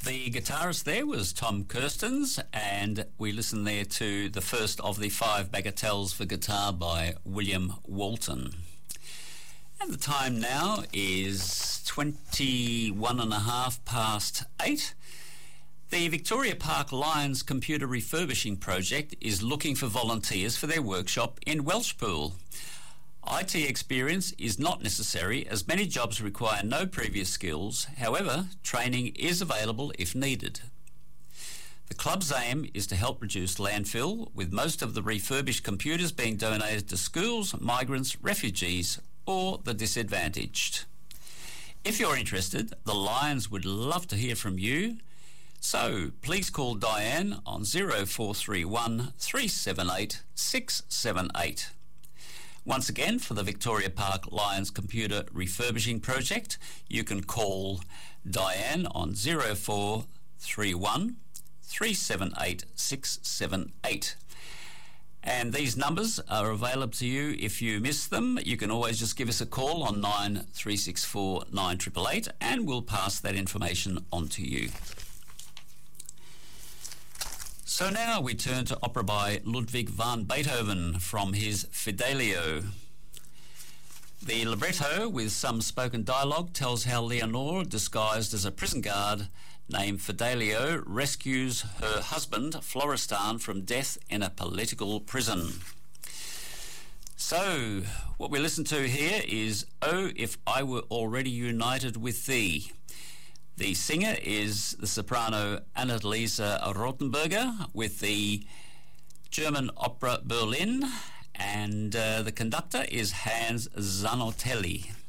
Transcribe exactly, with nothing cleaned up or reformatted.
The guitarist there was Tom Kirstens, and we listened there to the first of the five bagatelles for guitar by William Walton. And the time now is twenty-one and a half past eight. The Victoria Park Lions Computer Refurbishing Project is looking for volunteers for their workshop in Welshpool. I T experience is not necessary as many jobs require no previous skills. However, training is available if needed. The club's aim is to help reduce landfill, with most of the refurbished computers being donated to schools, migrants, refugees or the disadvantaged. If you're interested, the Lions would love to hear from you. So please call Diane on zero four three one, three seven eight, six seven eight. Once again, for the Victoria Park Lions Computer Refurbishing Project, you can call Diane on zero four three one, three seven eight, six seven eight. And these numbers are available to you if you miss them. You can always just give us a call on nine three six four, nine eight eight eight and we'll pass that information on to you. So now we turn to opera by Ludwig van Beethoven from his Fidelio. The libretto, with some spoken dialogue, tells how Leonore, disguised as a prison guard named Fidelio, rescues her husband, Florestan, from death in a political prison. So, what we listen to here is Oh, If I Were Already United With Thee. The singer is the soprano Anneliese Rothenberger with the German Opera Berlin, and uh, the conductor is Hans Zanotelli.